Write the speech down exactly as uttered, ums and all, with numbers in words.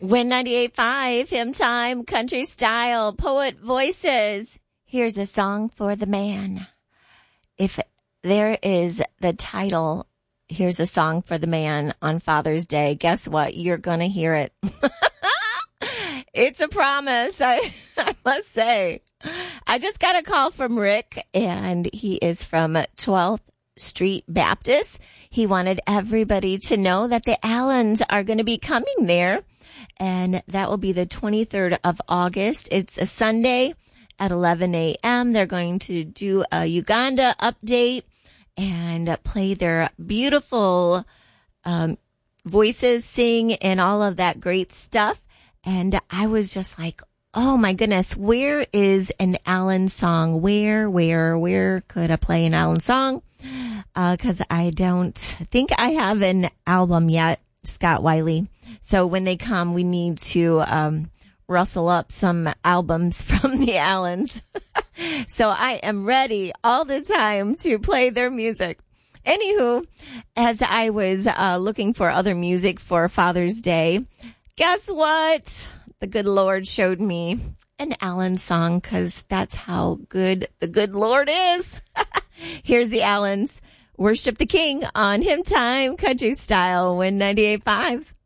Win ninety-eight point five, Hymn Time, Country Style, Poet Voices. Here's a song for the man. If there is the title, Here's a Song for the Man on Father's Day, guess what? You're going to hear it. It's a promise, I, I must say. I just got a call from Rick, and he is from twelfth Street Baptist. He wanted everybody to know that the Allens are going to be coming there, and that will be the twenty-third of August. It's a Sunday at eleven a.m. They're going to do a Uganda update and play their beautiful um, voices, sing, and all of that great stuff. And I was just like, oh my goodness, where is an Allen song? Where, where, where could I play an Allen song? Uh, cause I don't think I have an album yet, Scott Wiley. So when they come, we need to, um, rustle up some albums from the Allens. So I am ready all the time to play their music. Anywho, as I was, uh, looking for other music for Father's Day, guess what? The good Lord showed me an Allen song, because that's how good the good Lord is. Here's the Allens. Worship the King on Hymn Time, Country Style, Win ninety-eight point five.